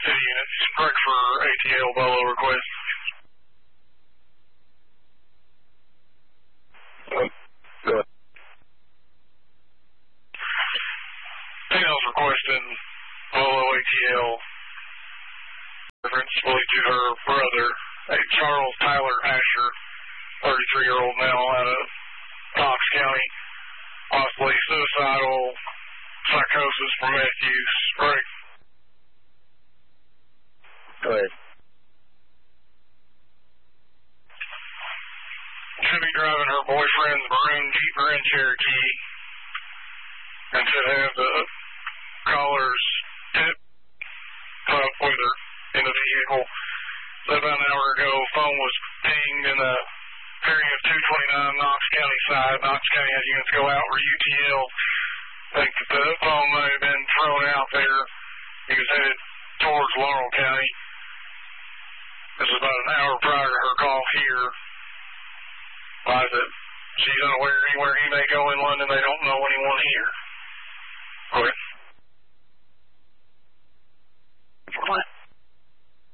city units. Correct for ATL Bolo request. Go ahead. Female's requesting Bolo ATL. Reference fully to her brother, a Charles Tyler Asher, 33-year-old male out of Knox County, possibly suicidal, psychosis from meth use. Right. Go ahead. Should be driving her boyfriend's maroon Jeep Grand Cherokee and should have the collar's tip up with her in the vehicle. So about an hour ago, phone was pinged in the area of 229 Knox County side. Knox County had units go out for UTL. I think that the phone may have been thrown out there. He was headed towards Laurel County. This is about an hour prior to her call here. Lies that she's unaware anywhere he may go in London. They don't know anyone here. Okay.